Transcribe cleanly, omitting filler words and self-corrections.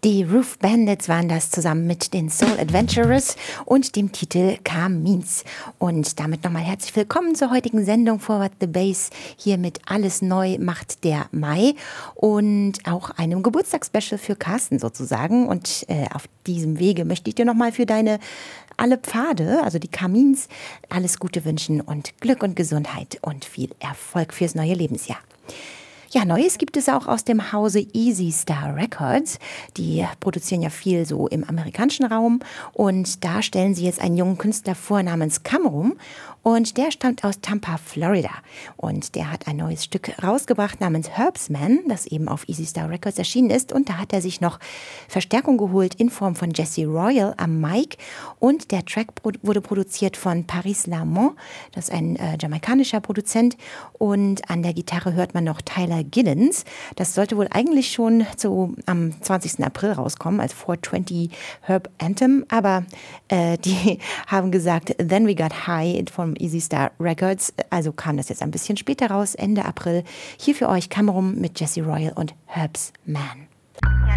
Die Roof Bandits waren das zusammen mit den Soul Adventurers und dem Titel Camins. Und damit nochmal herzlich willkommen zur heutigen Sendung Forward the Bass. Hier mit Alles neu macht der Mai und auch einem Geburtstagsspecial für Carsten sozusagen. Und auf diesem Wege möchte ich dir nochmal für deine alle Pfade, also die Camins, alles Gute wünschen und Glück und Gesundheit und viel Erfolg fürs neue Lebensjahr. Ja, Neues gibt es auch aus dem Hause Easy Star Records. Die produzieren ja viel so im amerikanischen Raum und da stellen sie jetzt einen jungen Künstler vor namens Cameron und der stammt aus Tampa, Florida und der hat ein neues Stück rausgebracht namens Herbsman, das eben auf Easy Star Records erschienen ist und da hat er sich noch Verstärkung geholt in Form von Jesse Royal am Mic und der Track wurde produziert von Paris Lamont, das ist ein jamaikanischer Produzent und an der Gitarre hört man noch Tyler Giddens. Das sollte wohl eigentlich schon am 20. April rauskommen als 420 Herb Anthem, aber die haben gesagt, Then We Got High vom Easy Star Records, also kam das jetzt ein bisschen später raus, Ende April. Hier für euch Cameron mit Jesse Royal und Herbsman.